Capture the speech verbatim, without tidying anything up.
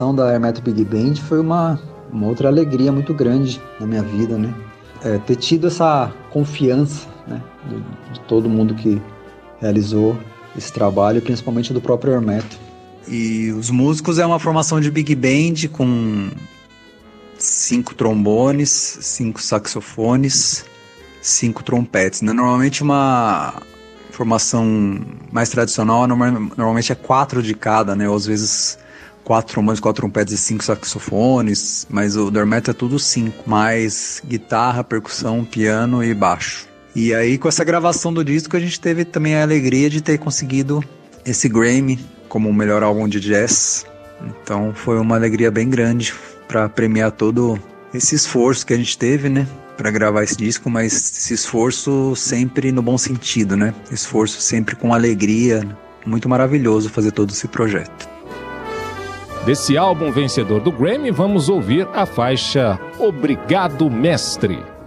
da Hermeto Big Band foi uma, uma outra alegria muito grande na minha vida, né? É, ter tido essa confiança, né, de, de todo mundo que realizou esse trabalho, principalmente do próprio Hermeto. E os músicos é uma formação de Big Band com cinco trombones, cinco saxofones, cinco trompetes, né? Normalmente uma formação mais tradicional normalmente é quatro de cada, né? Ou às vezes quatro trombones, quatro trompetes e cinco saxofones, mas o do Hermeto é tudo cinco, mais guitarra, percussão, piano e baixo. E aí com essa gravação do disco a gente teve também a alegria de ter conseguido esse Grammy como o melhor álbum de jazz. Então foi uma alegria bem grande para premiar todo esse esforço que a gente teve, né, para gravar esse disco, mas esse esforço sempre no bom sentido, né? Esforço sempre com alegria. Muito maravilhoso fazer todo esse projeto. Desse álbum vencedor do Grammy, vamos ouvir a faixa Obrigado, Mestre.